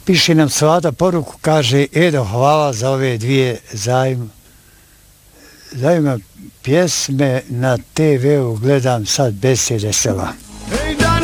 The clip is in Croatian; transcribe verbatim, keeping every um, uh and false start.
Piše nam Svada poruku, kaže: Edo, hvala za ove dvije zajm, zajma pjesme, na te veu gledam sad besede sela.